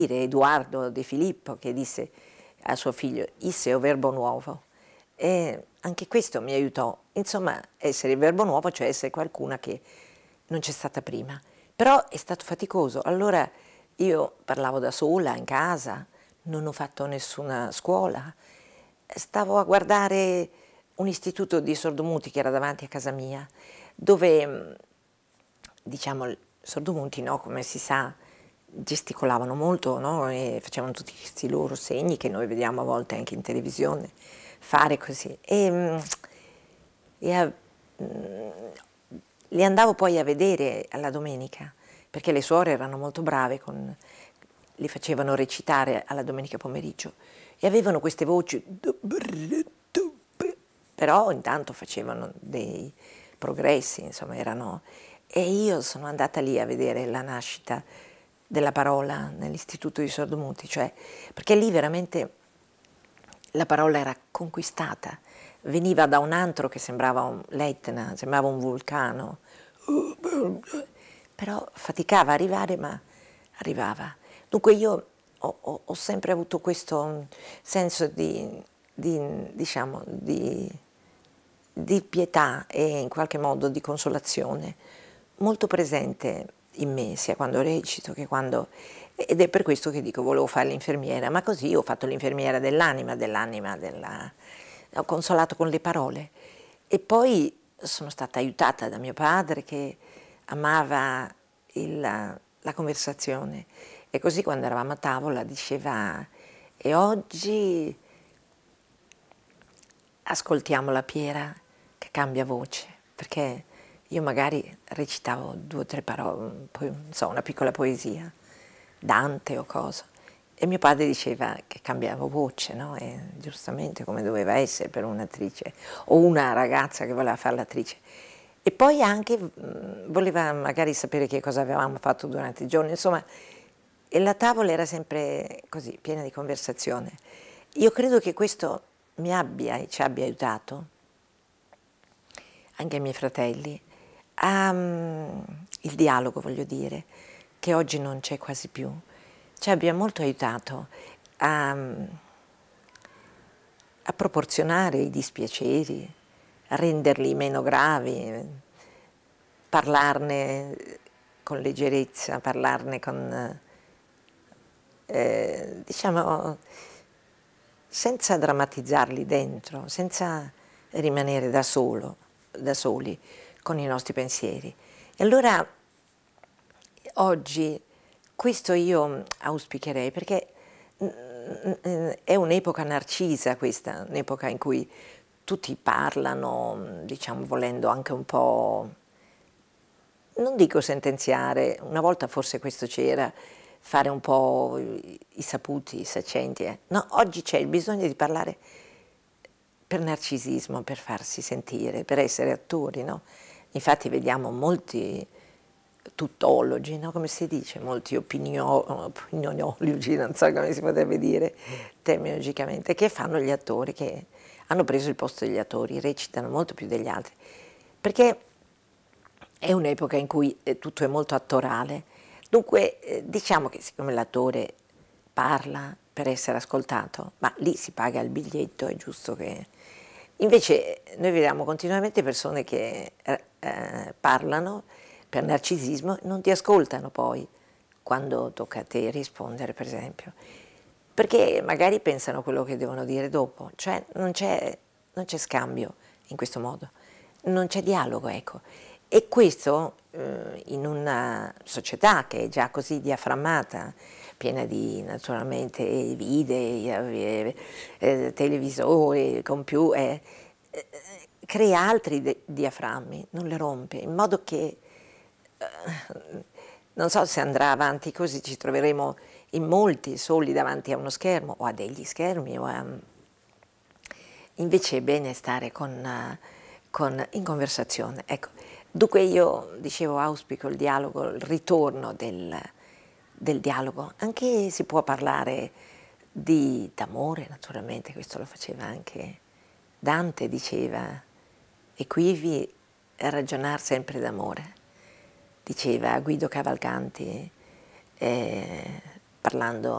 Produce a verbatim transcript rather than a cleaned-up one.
Edoardo De Filippo che disse a suo figlio «Isse è un verbo nuovo». E anche questo mi aiutò, insomma, essere il verbo nuovo, cioè essere qualcuna che non c'è stata prima. Però è stato faticoso. Allora io parlavo da sola in casa, non ho fatto nessuna scuola, stavo a guardare un istituto di sordomuti che era davanti a casa mia, dove, diciamo, sordomuti, no, come si sa, gesticolavano molto, no? E facevano tutti questi loro segni che noi vediamo a volte anche in televisione fare così. E, e a, li andavo poi a vedere alla domenica, perché le suore erano molto brave, con, li facevano recitare alla domenica pomeriggio e avevano queste voci, però intanto facevano dei progressi, insomma, erano... E io sono andata lì a vedere la nascita della parola nell'istituto di sordomuti, cioè, perché lì veramente la parola era conquistata, veniva da un antro che sembrava un l'Etna, sembrava un vulcano, però faticava a arrivare, ma arrivava. Dunque io ho, ho, ho sempre avuto questo senso di, di diciamo, di, di pietà e in qualche modo di consolazione molto presente in me, sia quando recito che quando... Ed è per questo che dico, volevo fare l'infermiera, ma così ho fatto l'infermiera dell'anima, dell'anima, della... ho consolato con le parole. E poi sono stata aiutata da mio padre che amava il, la conversazione. E così quando eravamo a tavola diceva, e oggi ascoltiamo la Piera che cambia voce, perché io magari recitavo due o tre parole, poi, non so, una piccola poesia, Dante o cosa, e mio padre diceva che cambiavo voce, no? E giustamente come doveva essere per un'attrice o una ragazza che voleva fare l'attrice. E poi anche mh, voleva magari sapere che cosa avevamo fatto durante il giorno, insomma, e la tavola era sempre così, piena di conversazione. Io credo che questo mi abbia e ci abbia aiutato, anche ai miei fratelli, a, um, il dialogo, voglio dire, che oggi non c'è quasi più, ci abbia molto aiutato a, a proporzionare i dispiaceri, a renderli meno gravi, parlarne con leggerezza, parlarne con, eh, diciamo, senza drammatizzarli dentro, senza rimanere da solo, da soli con i nostri pensieri. E allora oggi questo io auspicherei, perché è un'epoca narcisa questa, un'epoca in cui tutti parlano, diciamo, volendo anche un po', non dico sentenziare, una volta forse questo c'era, fare un po' i saputi, i saccenti. Eh. No, oggi c'è il bisogno di parlare per narcisismo, per farsi sentire, per essere attori, no? Infatti vediamo molti tuttologi, no? Come si dice, molti opinioniologi, non so come si potrebbe dire terminologicamente, che fanno gli attori, che hanno preso il posto degli attori, recitano molto più degli altri, perché è un'epoca in cui tutto è molto attorale. Dunque eh, diciamo che siccome l'attore parla per essere ascoltato, ma lì si paga il biglietto, è giusto che... Invece noi vediamo continuamente persone che eh, eh, parlano per narcisismo e non ti ascoltano poi quando tocca a te rispondere, per esempio, perché magari pensano quello che devono dire dopo, cioè non c'è, non c'è scambio in questo modo, non c'è dialogo, ecco. E questo eh, in una società che è già così diaframmata, piena di naturalmente video, eh, eh, televisori, computer, eh, eh, crea altri diaframmi, non le rompe, in modo che eh, non so se andrà avanti così, ci troveremo in molti soli davanti a uno schermo o a degli schermi o a... Invece è bene stare con, con, in conversazione. Ecco. Dunque io dicevo auspico il dialogo, il ritorno del, del dialogo, anche si può parlare di d'amore naturalmente, questo lo faceva anche Dante, diceva equivi a ragionar sempre d'amore, diceva Guido Cavalcanti, eh, parlando